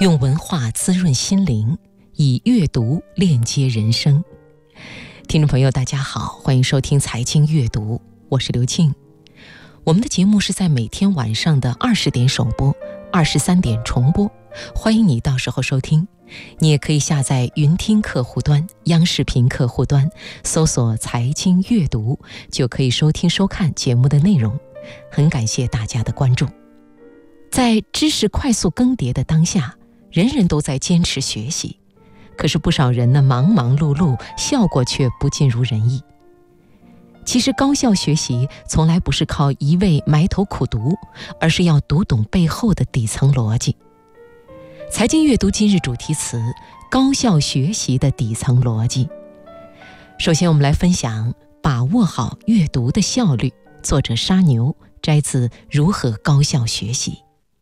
用文化滋润心灵，以阅读链接人生。听众朋友大家好，欢迎收听财经阅读，我是刘庆。我们的节目是在每天晚上的20点首播，23点重播，欢迎你到时候收听。你也可以下载云听客户端、央视频客户端，搜索财经阅读，就可以收听收看节目的内容。很感谢大家的关注。在知识快速更迭的当下，人人都在坚持学习，可是不少人呢忙忙碌碌，效果却不尽如人意。其实高效学习从来不是靠一味埋头苦读，而是要读懂背后的底层逻辑。财经阅读今日主题词：高效学习的底层逻辑。首先我们来分享把握好阅读的效率，作者沙牛，摘自《如何高效学习》。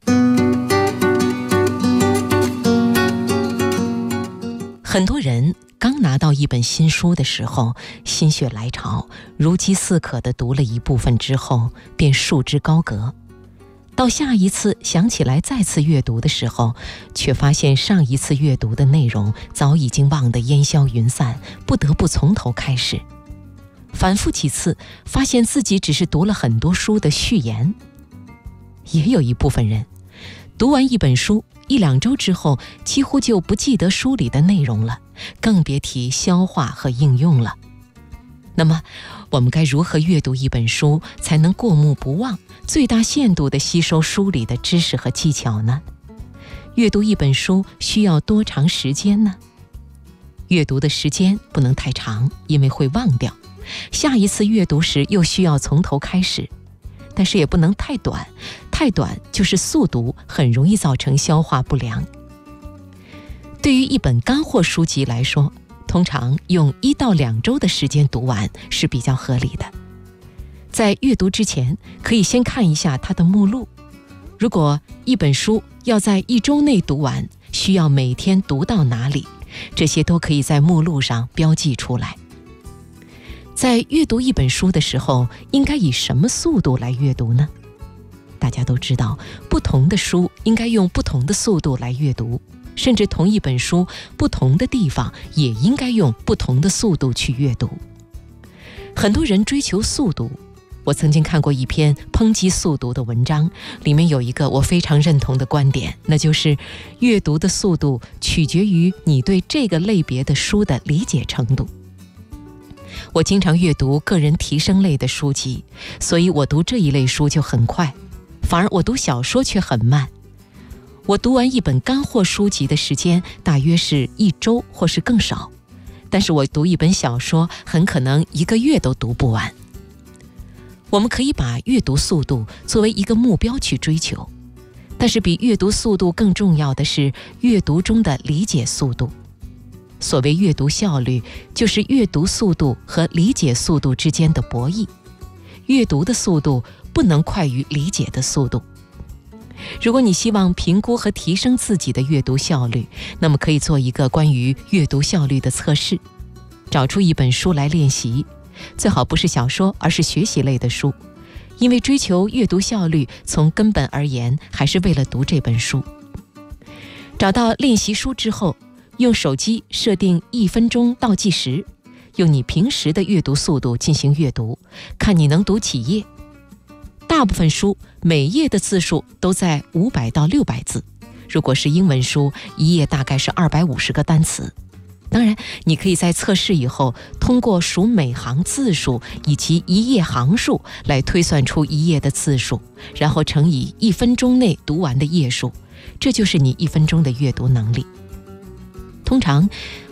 很多人刚拿到一本新书的时候，心血来潮，如饥似渴地读了一部分之后，便束之高阁。到下一次想起来再次阅读的时候，却发现上一次阅读的内容早已经忘得烟消云散，不得不从头开始。反复几次，发现自己只是读了很多书的序言。也有一部分人，读完一本书1-2周之后，几乎就不记得书里的内容了，更别提消化和应用了。那么，我们该如何阅读一本书，才能过目不忘，最大限度地吸收书里的知识和技巧呢？阅读一本书需要多长时间呢？阅读的时间不能太长，因为会忘掉。下一次阅读时又需要从头开始。但是也不能太短，太短就是速读，很容易造成消化不良。对于一本干货书籍来说，通常用1到2周的时间读完是比较合理的。在阅读之前，可以先看一下它的目录。如果一本书要在1周内读完，需要每天读到哪里，这些都可以在目录上标记出来。在阅读一本书的时候，应该以什么速度来阅读呢？大家都知道，不同的书应该用不同的速度来阅读，甚至同一本书，不同的地方也应该用不同的速度去阅读。很多人追求速读，我曾经看过一篇抨击速读的文章，里面有一个我非常认同的观点，那就是阅读的速度取决于你对这个类别的书的理解程度。我经常阅读个人提升类的书籍，所以我读这一类书就很快，反而我读小说却很慢。我读完一本干货书籍的时间大约是1周或是更少，但是我读一本小说很可能1个月都读不完。我们可以把阅读速度作为一个目标去追求，但是比阅读速度更重要的是阅读中的理解速度。所谓阅读效率，就是阅读速度和理解速度之间的博弈。阅读的速度不能快于理解的速度。如果你希望评估和提升自己的阅读效率，那么可以做一个关于阅读效率的测试。找出一本书来练习，最好不是小说，而是学习类的书。因为追求阅读效率，从根本而言，还是为了读这本书。找到练习书之后，用手机设定1分钟倒计时，用你平时的阅读速度进行阅读，看你能读几页。大部分书每页的字数都在500到600字，如果是英文书，一页大概是250个单词。当然，你可以在测试以后，通过数每行字数以及一页行数来推算出一页的字数，然后乘以1分钟内读完的页数，这就是你1分钟的阅读能力。通常